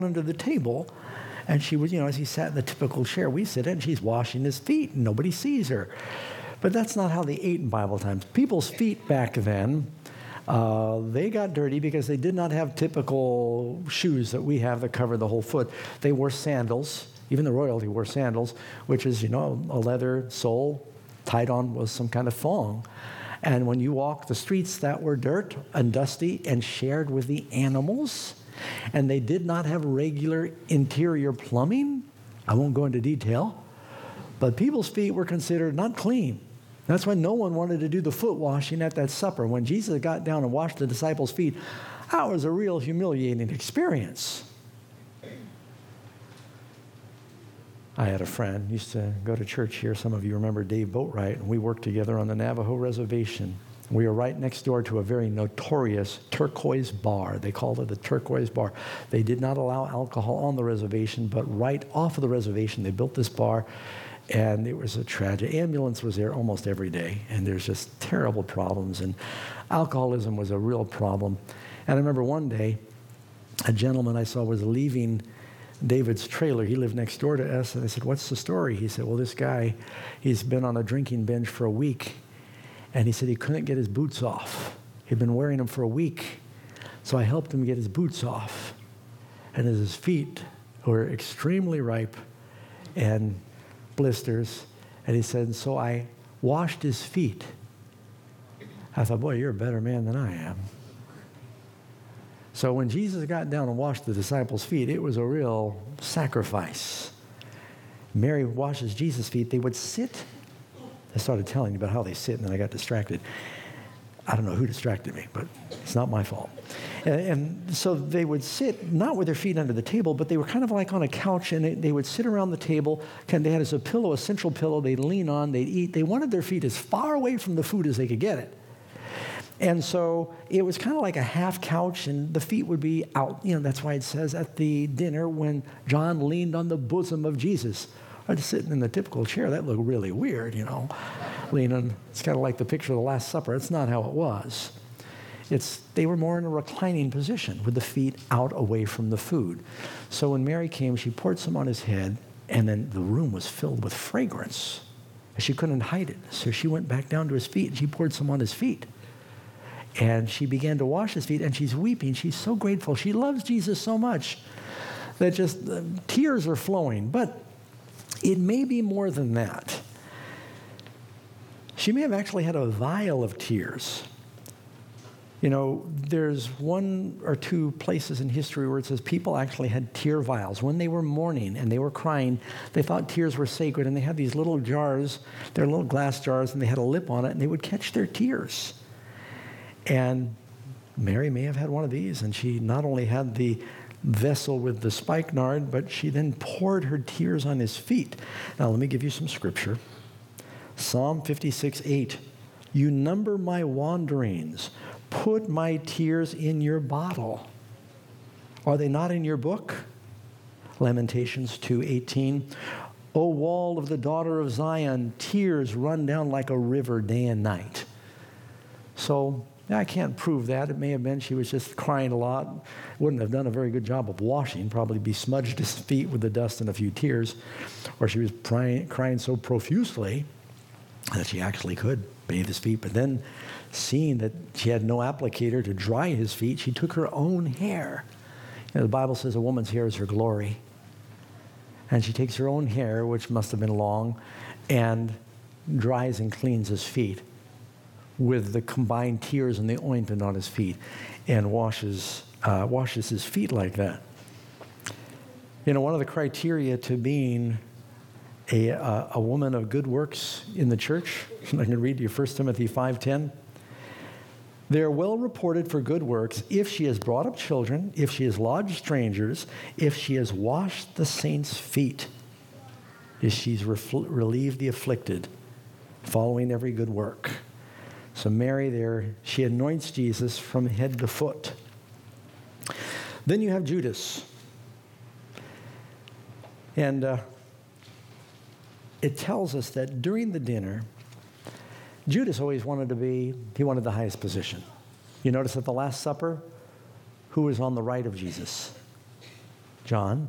under the table, and she was, as he sat in the typical chair we sit in, she's washing his feet, and nobody sees her. But that's not how they ate in Bible times. People's feet back then, they got dirty because they did not have typical shoes that we have that cover the whole foot. They wore sandals. Even the royalty wore sandals, which is, a leather sole tied on with some kind of thong. And when you walked the streets that were dirt and dusty and shared with the animals, and they did not have regular interior plumbing, I won't go into detail, but people's feet were considered not clean. That's why no one wanted to do the foot washing at that supper. When Jesus got down and washed the disciples' feet, that was a real humiliating experience. I had a friend, used to go to church here. Some of you remember Dave Boatwright, and we worked together on the Navajo Reservation. We were right next door to a very notorious turquoise bar. They called it the turquoise bar. They did not allow alcohol on the reservation, but right off of the reservation, they built this bar, and it was a tragic. Ambulance was there almost every day, and there's just terrible problems, and alcoholism was a real problem. And I remember one day, a gentleman I saw was leaving David's trailer. He lived next door to us, and I said, "What's the story?" He said, "Well, this guy, he's been on a drinking binge for a week, and he said he couldn't get his boots off. He'd been wearing them for a week, so I helped him get his boots off, and his feet were extremely ripe and blisters, and he said, so I washed his feet." I thought, boy, you're a better man than I am. So when Jesus got down and washed the disciples' feet, it was a real sacrifice. Mary washes Jesus' feet. They would sit. I started telling you about how they sit, and then I got distracted. I don't know who distracted me, but it's not my fault. And so they would sit, not with their feet under the table, but they were kind of like on a couch, and they would sit around the table. They had a pillow, a central pillow. They'd lean on. They'd eat. They wanted their feet as far away from the food as they could get it. And so it was kind of like a half couch, and the feet would be out. That's why it says at the dinner when John leaned on the bosom of Jesus. I was sitting in the typical chair. That looked really weird, leaning. It's kind of like the picture of the Last Supper. That's not how it was. They were more in a reclining position with the feet out away from the food. So when Mary came, she poured some on his head, and then the room was filled with fragrance. She couldn't hide it. So she went back down to his feet, and she poured some on his feet. And she began to wash his feet, and she's weeping. She's so grateful. She loves Jesus so much that just tears are flowing. But it may be more than that. She may have actually had a vial of tears. There's one or two places in history where it says people actually had tear vials. When they were mourning and they were crying, they thought tears were sacred, and they had these little jars, they're little glass jars, and they had a lip on it, and they would catch their tears. And Mary may have had one of these, and she not only had the vessel with the spikenard, but she then poured her tears on his feet. Now, let me give you some scripture. Psalm 56:8. You number my wanderings. Put my tears in your bottle. Are they not in your book? Lamentations 2:18. O wall of the daughter of Zion, tears run down like a river day and night. So, I can't prove that. It may have been she was just crying a lot. Wouldn't have done a very good job of washing. Probably besmudged his feet with the dust and a few tears. Or she was crying so profusely that she actually could bathe his feet. But then, seeing that she had no applicator to dry his feet, she took her own hair. The Bible says a woman's hair is her glory. And she takes her own hair, which must have been long, and dries and cleans his feet with the combined tears and the ointment on his feet, and washes his feet like that. One of the criteria to being a woman of good works in the church, I'm going to read you 1 Timothy 5:10. They are well reported for good works if she has brought up children, if she has lodged strangers, if she has washed the saints' feet, if she's relieved the afflicted, following every good work. So Mary there, she anoints Jesus from head to foot. Then you have Judas. And it tells us that during the dinner, Judas always wanted the highest position. You notice at the Last Supper, who was on the right of Jesus? John.